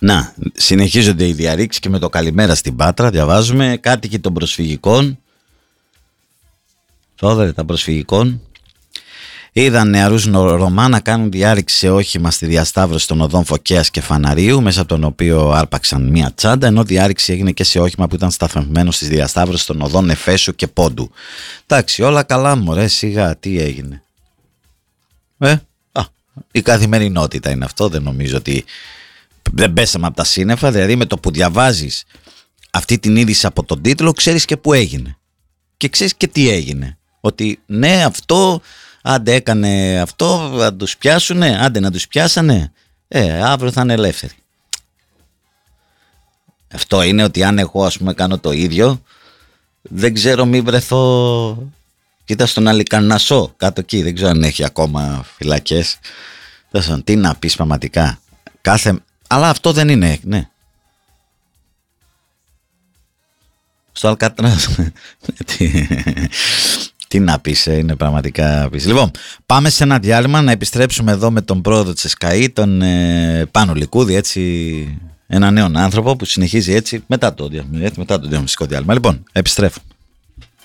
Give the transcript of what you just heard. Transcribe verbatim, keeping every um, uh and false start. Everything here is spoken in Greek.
Να, συνεχίζονται οι διαρρήξεις και με το καλημέρα στην Πάτρα. Διαβάζουμε κάτοικοι των προσφυγικών. Θόδωρε, τα προσφυγικών. Είδαν νεαρούς Ρωμά να κάνουν διάρρηξη σε όχημα στη διασταύρωση των οδών Φωκαίας και Φαναρίου, μέσα από τον οποίο άρπαξαν μία τσάντα, ενώ διάρρηξη έγινε και σε όχημα που ήταν σταθμευμένο στις διασταύρωση των οδών Εφέσου και Πόντου. Εντάξει, όλα καλά, μωρέ, σιγά, τι έγινε. Ε, α, η καθημερινότητα είναι αυτό, δεν νομίζω ότι δεν πέσαμε από τα σύννεφα, δηλαδή με το που διαβάζεις αυτή την είδηση από τον τίτλο ξέρεις και που έγινε. Και ξέρεις και τι έγινε. Ότι ναι, αυτό, άντε έκανε αυτό, να τους πιάσουνε, άντε να τους πιάσανε, ε, αύριο θα είναι ελεύθεροι. Αυτό είναι ότι αν εγώ ας πούμε κάνω το ίδιο, δεν ξέρω μη βρεθώ, κοίτα στον Αλικαρνασσό, κάτω εκεί, δεν ξέρω αν έχει ακόμα φυλακές. Τι να πεις πραγματικά, κάθε... αλλά αυτό δεν είναι, ναι. Στο Αλκατράζ. τι, τι να πεις, είναι πραγματικά πεις. Λοιπόν, πάμε σε ένα διάλειμμα, να επιστρέψουμε εδώ με τον πρόεδρο της ΕΣΚΑΗ, τον ε, Πάνο Λικούδη, έτσι, ένα νέο άνθρωπο που συνεχίζει έτσι μετά το, μετά το διαφημιστικό διάλειμμα. Λοιπόν, επιστρέφω.